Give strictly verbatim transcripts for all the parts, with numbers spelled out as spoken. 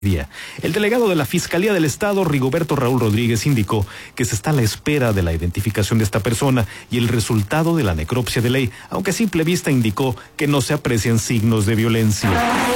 Día. El delegado de la Fiscalía del Estado, Rigoberto Raúl Rodríguez, indicó que se está a la espera de la identificación de esta persona y el resultado de la necropsia de ley, aunque a simple vista indicó que no se aprecian signos de violencia.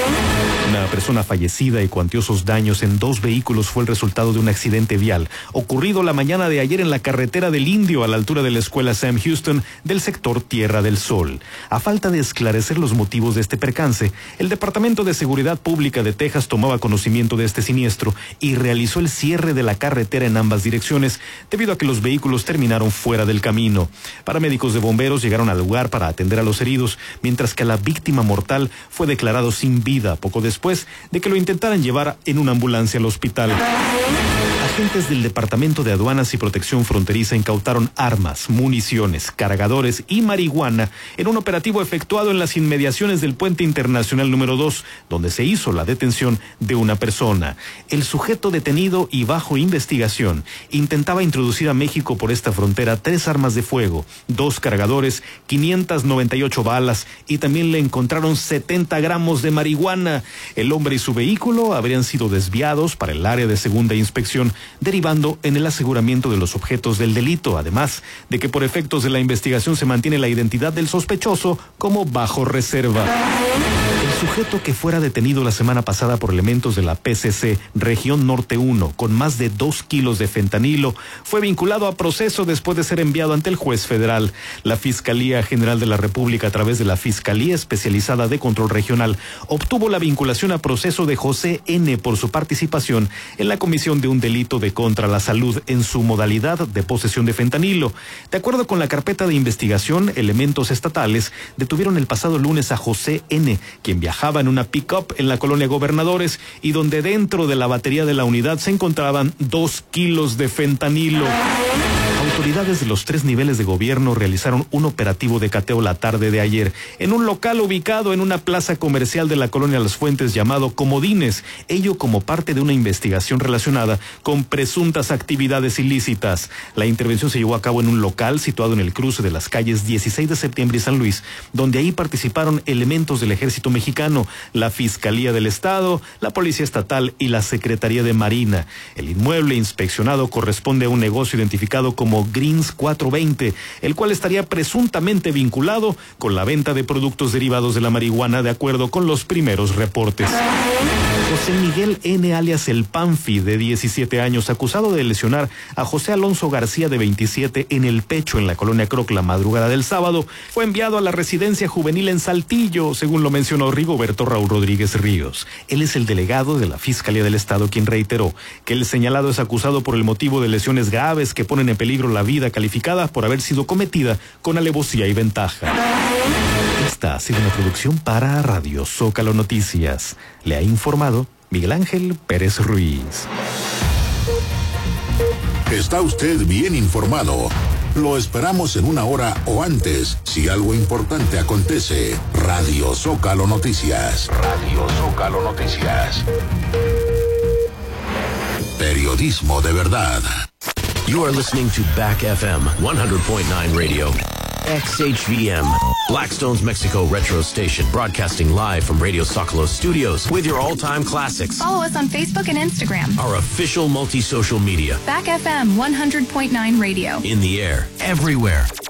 Una persona fallecida y cuantiosos daños en dos vehículos fue el resultado de un accidente vial ocurrido la mañana de ayer en la carretera del Indio a la altura de la escuela Sam Houston del sector Tierra del Sol. A falta de esclarecer los motivos de este percance, el Departamento de Seguridad Pública de Texas tomaba conocimiento de este siniestro y realizó el cierre de la carretera en ambas direcciones debido a que los vehículos terminaron fuera del camino. Paramédicos de bomberos llegaron al lugar para atender a los heridos, mientras que a la víctima mortal fue declarado sin vida poco después después de que lo intentaran llevar en una ambulancia al hospital. Agentes del Departamento de Aduanas y Protección Fronteriza incautaron armas, municiones, cargadores y marihuana en un operativo efectuado en las inmediaciones del Puente Internacional número dos, donde se hizo la detención de una persona. El sujeto detenido y bajo investigación intentaba introducir a México por esta frontera tres armas de fuego, dos cargadores, quinientas noventa y ocho balas y también le encontraron setenta gramos de marihuana. El hombre y su vehículo habrían sido desviados para el área de segunda inspección, derivando en el aseguramiento de los objetos del delito, además de que por efectos de la investigación se mantiene la identidad del sospechoso como bajo reserva. El sujeto que fuera detenido la semana pasada por elementos de la P C C Región Norte uno con más de dos kilos de fentanilo fue vinculado a proceso después de ser enviado ante el juez federal. La Fiscalía General de la República, a través de la Fiscalía Especializada de Control Regional, obtuvo la vinculación a proceso de José N. por su participación en la comisión de un delito de contra la salud en su modalidad de posesión de fentanilo. De acuerdo con la carpeta de investigación, elementos estatales detuvieron el pasado lunes a José N., quien viajaba en una pick-up en la colonia Gobernadores y donde dentro de la batería de la unidad se encontraban dos kilos de fentanilo. Autoridades de los tres niveles de gobierno realizaron un operativo de cateo la tarde de ayer en un local ubicado en una plaza comercial de la colonia Las Fuentes llamado Comodines, ello como parte de una investigación relacionada con presuntas actividades ilícitas. La intervención se llevó a cabo en un local situado en el cruce de las calles dieciséis de septiembre y San Luis, donde ahí participaron elementos del Ejército Mexicano, la Fiscalía del Estado, la Policía Estatal y la Secretaría de Marina. El inmueble inspeccionado corresponde a un negocio identificado como Greens cuatrocientos veinte, el cual estaría presuntamente vinculado con la venta de productos derivados de la marihuana, de acuerdo con los primeros reportes. José Miguel N. alias El Panfi, de diecisiete años, acusado de lesionar a José Alonso García, de veintisiete, en el pecho en la colonia Croc la madrugada del sábado, fue enviado a la residencia juvenil en Saltillo, según lo mencionó Rigoberto Raúl Rodríguez Ríos. Él es el delegado de la Fiscalía del Estado, quien reiteró que el señalado es acusado por el motivo de lesiones graves que ponen en peligro la vida calificada por haber sido cometida con alevosía y ventaja. Esta ha sido una producción para Radio Zócalo Noticias. Le ha informado Miguel Ángel Pérez Ruiz. Está usted bien informado. Lo esperamos en una hora o antes, si algo importante acontece. Radio Zócalo Noticias. Radio Zócalo Noticias. Periodismo de verdad. You are listening to Back F M one hundred point nine Radio. X H V M, Blackstone's Mexico retro station, broadcasting live from Radio Zócalo studios with your all-time classics. Follow us on Facebook and Instagram. Our official multi-social media. Back F M one hundred point nine Radio. In the air, everywhere.